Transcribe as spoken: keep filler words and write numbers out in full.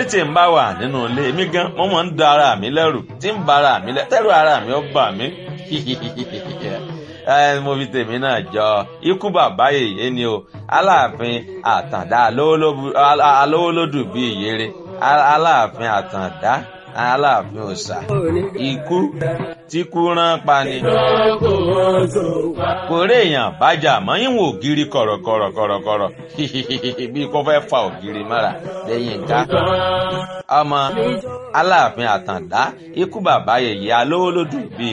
tí n bá wà nínú ilé mi gan mo máa ń da ara mi lẹ́rù tí ń ba ara mi lẹ́rù tẹ́rù ara mi ó bà mí mo fi tèmi náà jọ ikú bàbá yèyé ni o Aláàfin Àtàndá alówólódù bí ìyèrè Aláàfin Àtàndá Aláàfin Òòṣà ikú tí kú rán pa ni. kò rí èèyàn bájà mọ́ ìwọ̀n ògiri kọ̀rọ̀kọ̀rọ̀kọ̀rọ̀ bí kò fẹ́ fa ògiri mọ́ra lẹ́yìn ká. ọmọ Aláàfin Àtàndá ikú bàbá yèyé alówólódù bí